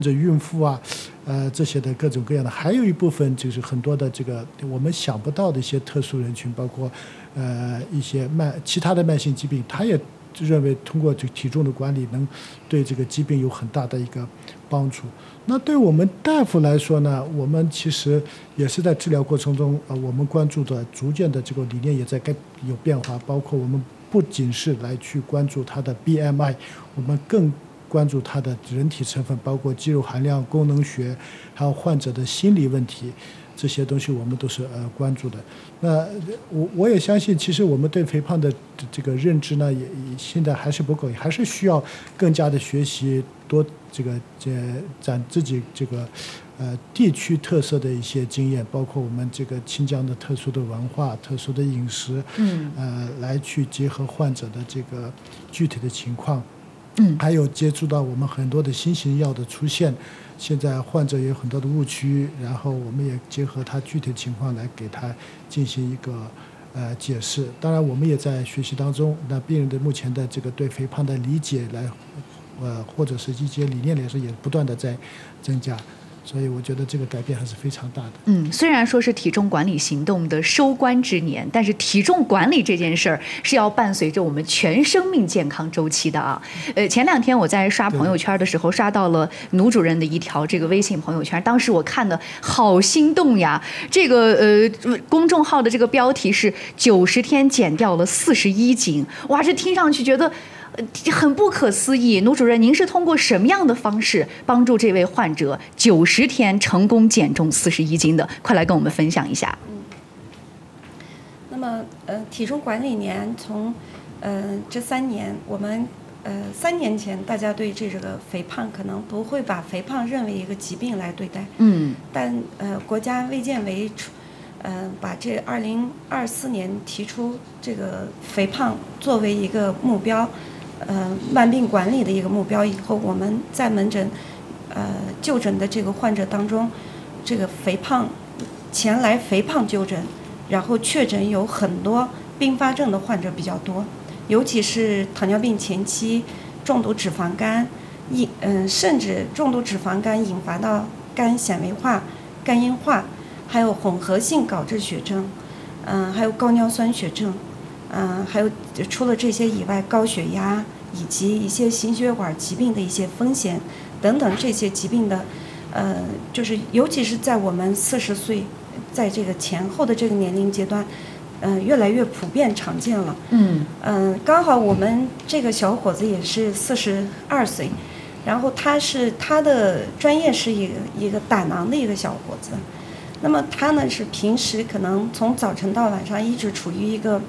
者孕妇啊，这些的各种各样的，还有一部分就是很多的这个我们想不到的一些特殊人群，包括一些其他的慢性疾病，他也认为通过这个体重的管理能对这个疾病有很大的一个帮助。那对我们大夫来说呢，我们其实也是在治疗过程中，我们关注的逐渐的这个理念也在有变化，包括我们不仅是来去关注他的 BMI， 我们更关注他的人体成分，包括肌肉含量、功能学，还有患者的心理问题，这些东西我们都是关注的。那我也相信，其实我们对肥胖的这个认知呢，也现在还是不够，还是需要更加的学习，多攒自己这个地区特色的一些经验，包括我们这个新疆的特殊的文化、特殊的饮食，来去结合患者的这个具体的情况。还有接触到我们很多的新型药的出现，现在患者也有很多的误区，然后我们也结合他具体情况来给他进行一个解释。当然我们也在学习当中，那病人的目前的这个对肥胖的理解来或者是一些理念来说也不断的在增加，所以我觉得这个改变还是非常大的。 虽然说是体重管理行动的收官之年，但是体重管理这件事儿是要伴随着我们全生命健康周期的啊。前2天我在刷朋友圈的时候，刷到了奴主任的一条这个微信朋友圈，当时我看的好心动呀。这个公众号的这个标题是90天减掉了41斤，哇，这听上去觉得很不可思议。奴主任，您是通过什么样的方式帮助这位患者90天成功减重41斤的？快来跟我们分享一下。 那么体重管理年从这3年，我们3年前大家对这个肥胖可能不会把肥胖认为一个疾病来对待，但国家卫健委把这2024年提出这个肥胖作为一个目标。慢病管理的一个目标以后，我们在门诊就诊的这个患者当中，这个前来肥胖就诊，然后确诊有很多并发症的患者比较多，尤其是糖尿病前期重度脂肪肝，甚至重度脂肪肝引发到肝纤维化、肝硬化，还有混合性高脂血症，还有高尿酸血症。还有除了这些以外，高血压以及一些心血管疾病的一些风险等等，这些疾病的就是尤其是在我们40岁在这个前后的这个年龄阶段，越来越普遍常见了。刚好我们这个小伙子也是42岁，然后他的专业是一个胆囊的一个小伙子。那么他呢是平时可能从早晨到晚上一直处于一个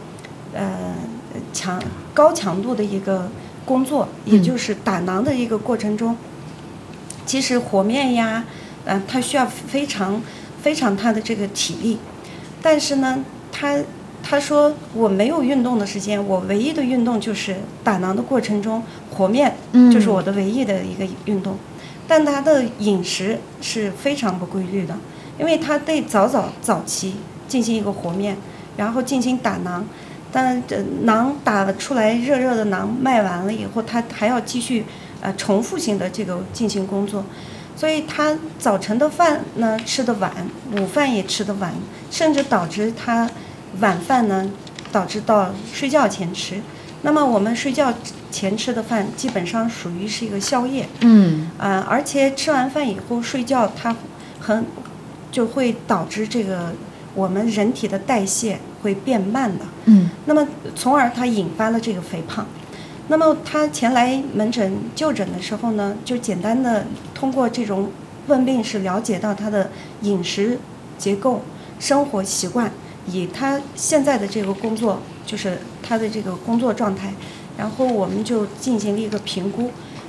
高强度的一个工作，也就是打囊的一个过程中，其实和面呀，他需要非常他的这个体力，但是呢，他说我没有运动的时间，我唯一的运动就是打囊的过程中和面，就是我的唯一的一个运动，但他的饮食是非常不规律的，因为他得早期进行一个和面，然后进行打囊。但囊打出来热的囊卖完了以后，他还要继续重复性的这个进行工作，所以他早晨的饭呢吃得晚，午饭也吃得晚，甚至导致他晚饭呢导致到睡觉前吃。那么我们睡觉前吃的饭基本上属于是一个宵夜，而且吃完饭以后睡觉，它就会导致这个我们人体的代谢会变慢的，那么从而它引发了这个肥胖。那么他前来门诊就诊的时候呢，就简单的通过这种问病是了解到他的饮食结构、生活习惯，以他现在的这个工作，就是他的这个工作状态，然后我们就进行了一个评估，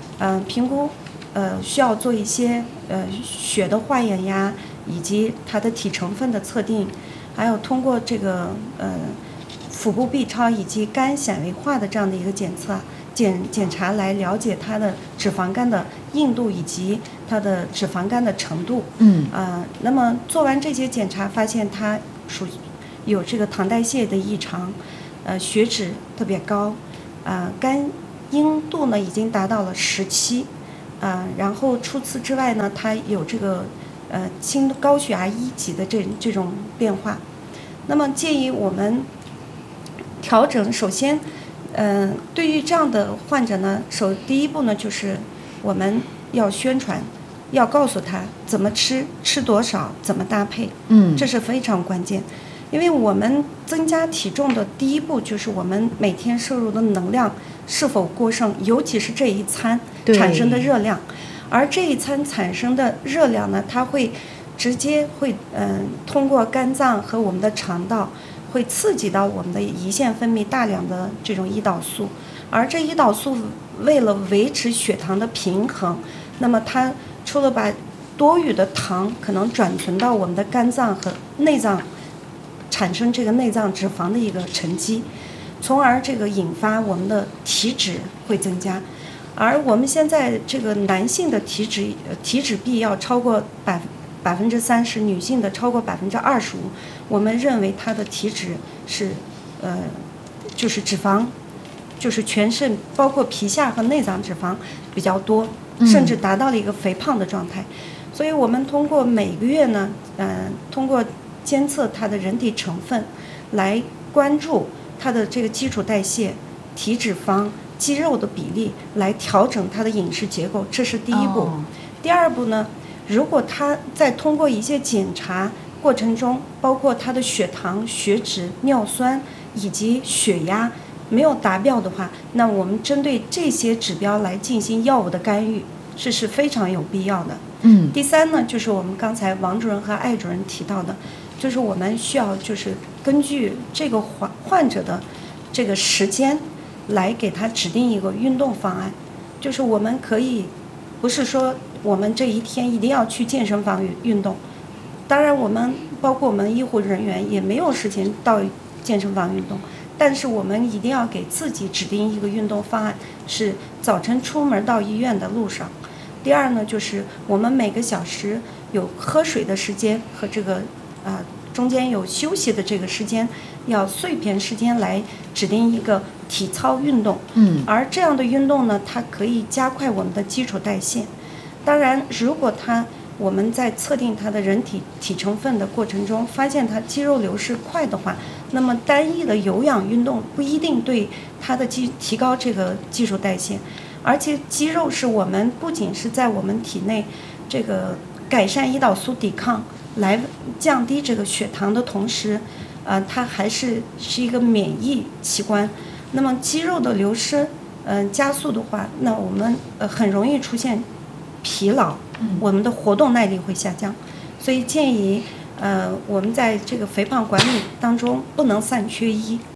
需要做一些血的化验呀，以及它的体成分的测定，还有通过这个腹部 B 超以及肝纤维化的这样的一个检查来了解它的脂肪肝的硬度以及它的脂肪肝的程度。那么做完这些检查，发现它有这个糖代谢的异常，血脂特别高，肝硬度呢已经达到了17， 然后除此之外呢，它有这个高血压1级的这种变化。那么建议我们调整，首先，对于这样的患者呢，第一步呢就是我们要宣传，要告诉他怎么吃，吃多少，怎么搭配，这是非常关键。因为我们增加体重的第一步就是我们每天摄入的能量是否过剩，尤其是这一餐产生的热量。而这一餐产生的热量呢，它会直接通过肝脏和我们的肠道，会刺激到我们的胰腺分泌大量的这种胰岛素，而这胰岛素为了维持血糖的平衡，那么它除了把多余的糖可能转存到我们的肝脏和内脏，产生这个内脏脂肪的一个沉积，从而这个引发我们的体脂会增加。而我们现在这个男性的体脂比要超过30%，女性的超过25%，我们认为它的体脂是就是脂肪，就是全身包括皮下和内脏脂肪比较多，甚至达到了一个肥胖的状态。所以我们通过每个月呢，通过监测它的人体成分，来关注它的这个基础代谢、体脂肪、肌肉的比例，来调整它的饮食结构，这是第一步。第二步呢，如果它在通过一些检查过程中，包括它的血糖、血脂、尿酸以及血压没有达标的话，那我们针对这些指标来进行药物的干预，这是非常有必要的。第三呢，就是我们刚才王主任和艾主任提到的，就是我们需要就是根据这个患者的这个时间来给他指定一个运动方案。就是我们可以不是说我们这一天一定要去健身房运动，当然我们包括我们医护人员也没有时间到健身房运动，但是我们一定要给自己指定一个运动方案，是早晨出门到医院的路上。第二呢，就是我们每个小时有喝水的时间和这个中间有休息的这个时间，要碎片时间来指定一个体操运动。而这样的运动呢，它可以加快我们的基础代谢。当然，如果我们在测定它的人体成分的过程中，发现它肌肉流失快的话，那么单一的有氧运动不一定对它的提高这个基础代谢。而且肌肉是我们不仅是在我们体内这个改善胰岛素抵抗，来降低这个血糖的同时，它还是一个免疫器官。那么肌肉的流失，加速的话，那我们很容易出现疲劳，我们的活动耐力会下降。所以建议我们在这个肥胖管理当中不能3缺1。